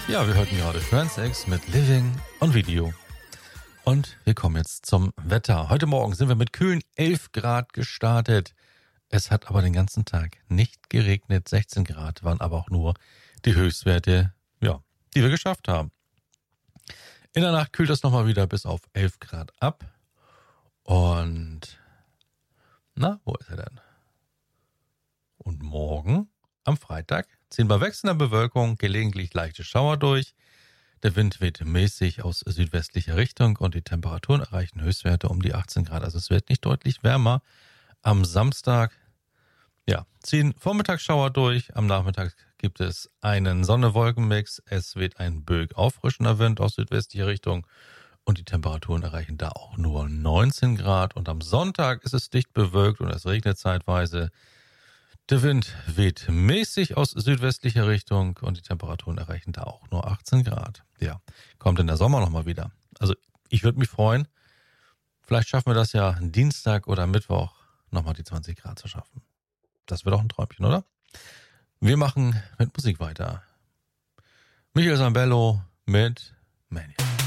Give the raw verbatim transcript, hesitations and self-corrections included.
Ja, wir hörten gerade Transex mit Living on Video. Und wir kommen jetzt zum Wetter. Heute Morgen sind wir mit kühlen elf Grad gestartet. Es hat aber den ganzen Tag nicht geregnet. sechzehn Grad waren aber auch nur die Höchstwerte, ja, die wir geschafft haben. In der Nacht kühlt es nochmal wieder bis auf elf Grad ab. Und, na, wo ist er denn? Und morgen, am Freitag, ziehen bei wechselnder Bewölkung gelegentlich leichte Schauer durch. Der Wind weht mäßig aus südwestlicher Richtung und die Temperaturen erreichen Höchstwerte um die achtzehn Grad. Also es wird nicht deutlich wärmer. Am Samstag, ja, ziehen Vormittagsschauer durch. Am Nachmittag gibt es einen Sonne-Wolken-Mix. Es weht ein böig auffrischender Wind aus südwestlicher Richtung und die Temperaturen erreichen da auch nur neunzehn Grad. Und am Sonntag ist es dicht bewölkt und es regnet zeitweise. Der Wind weht mäßig aus südwestlicher Richtung und die Temperaturen erreichen da auch nur achtzehn Grad. Ja, kommt in der Sommer nochmal wieder. Also ich würde mich freuen, vielleicht schaffen wir das ja Dienstag oder Mittwoch nochmal die zwanzig Grad zu schaffen. Das wäre doch ein Träumchen, oder? Wir machen mit Musik weiter. Michael Sambello mit Maniac.